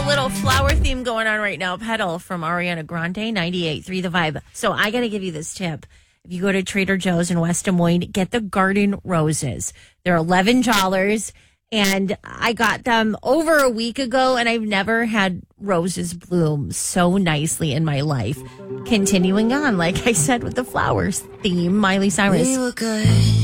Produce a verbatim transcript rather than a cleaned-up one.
a little flower theme going on right now. Petal from Ariana Grande, ninety-eight point three The Vibe. So I got to give you this tip. If you go to Trader Joe's in West Des Moines, get the garden roses. They're eleven dollars. And I got them over a week ago, and I've never had roses bloom so nicely in my life. Continuing on, like I said, with the flowers theme, Miley Cyrus. We were good.